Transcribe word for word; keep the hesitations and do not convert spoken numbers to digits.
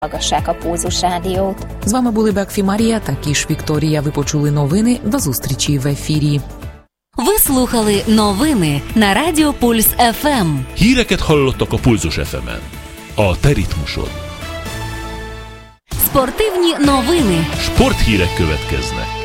Hallgassák a Pulzus Rádiót. З вами були Бекфі Марія та Кіш Вікторія. Ви почули новини. До зустрічі в ефірі. Ви слухали новини на Радіо Пульс еф ем. Híreket hallottak a Pulzus еф ем-en. A te ritmusod. Спортивні новини. Sporthírek következnek.